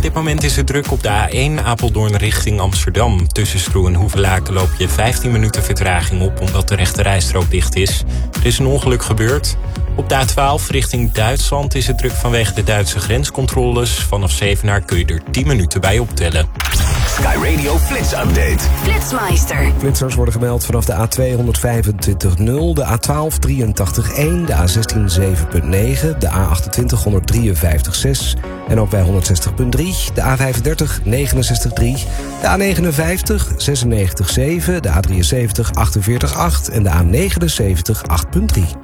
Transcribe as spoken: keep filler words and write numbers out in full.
Op dit moment is het druk op de A één Apeldoorn richting Amsterdam. Tussen Stroe en Hoevelaken loop je vijftien minuten vertraging op omdat de rechte rijstrook dicht is. Er is een ongeluk gebeurd. Op de A twaalf richting Duitsland is het druk vanwege de Duitse grenscontroles. Vanaf Zevenaar kun je er tien minuten bij optellen. Sky Radio Flits Update. Flitsmeister. Flitsers worden gemeld vanaf de A twee honderdvijfentwintig nul, de A twaalf drieëntachtig één, de A zestien zeven punt negen, de A achtentwintig honderddrieënvijftig zes en ook bij honderdzestig punt drie, de A vijfendertig negenenzestig drie, de A negenenvijftig zesennegentig zeven, de A drieënzeventig achtenveertig acht en de A negenenzeventig acht punt drie.